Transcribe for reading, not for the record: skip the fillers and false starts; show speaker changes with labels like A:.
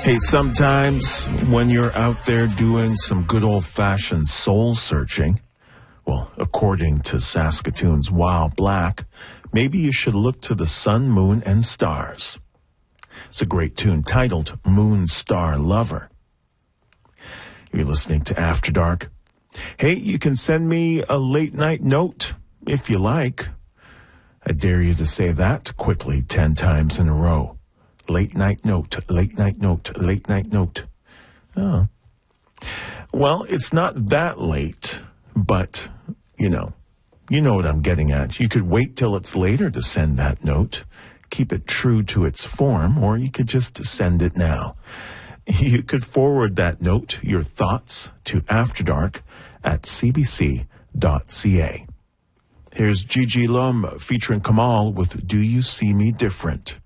A: Hey, sometimes when you're out there doing some good old-fashioned soul searching, well, according to Saskatoon's Wild Black, maybe you should look to the sun, moon, and stars. It's a great tune titled Moon Star Lover. You're listening to After Dark. Hey, you can send me a late-night note if you like. I dare you to say that quickly 10 times in a row. Late night note, late night note, late night note. Oh. Well, it's not that late, but, you know what I'm getting at. You could wait till it's later to send that note, keep it true to its form, or you could just send it now. You could forward that note, your thoughts, to afterdark@cbc.ca. Here's Gigi Lum featuring Kamal with Do You See Me Different?